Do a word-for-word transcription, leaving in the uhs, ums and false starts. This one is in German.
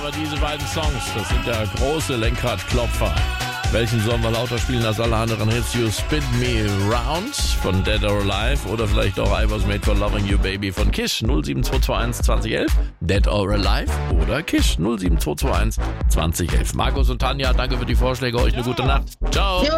aber diese beiden Songs, das sind ja große Lenkradklopfer. Welchen sollen wir lauter spielen als alle anderen Hits? You Spin Me Round von Dead or Alive oder vielleicht auch I Was Made for Loving You Baby von Kish null sieben zwei zwei eins zwanzig elf. Dead or Alive oder Kish null sieben zwei zwei eins zwanzig elf. Markus und Tanja, danke für die Vorschläge. Euch eine gute Nacht. Ciao. Jo.